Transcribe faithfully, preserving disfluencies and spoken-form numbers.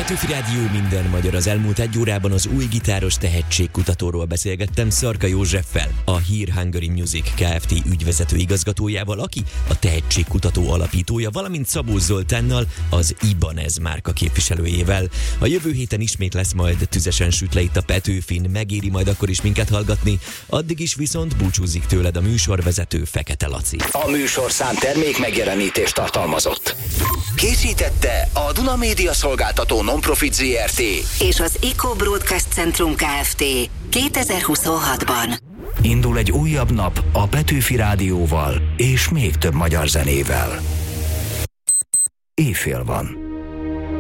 Petőfi Rádió, minden magyar. Az elmúlt egy órában az új gitáros tehetségkutatóról beszélgettem Szarka Józseffel, a Hear Hungary Music Kft. Ügyvezető igazgatójával, aki a tehetségkutató alapítója, valamint Szabó Zoltánnal, az Ibanez márka képviselőjével. A jövő héten ismét lesz majd tüzesen süt le itt a Petőfin, megéri majd akkor is minket hallgatni. Addig is viszont búcsúzik tőled a műsorvezető, Fekete Laci. A műsorszám termék megjelenítést tartalmazott. Készítette a Duna Média Szolgáltató Non-Profit Zrt. és az Eco Broadcast Centrum Kft. kétezer-huszonhatban. Indul egy újabb nap a Petőfi Rádióval és még több magyar zenével. Éjfél van.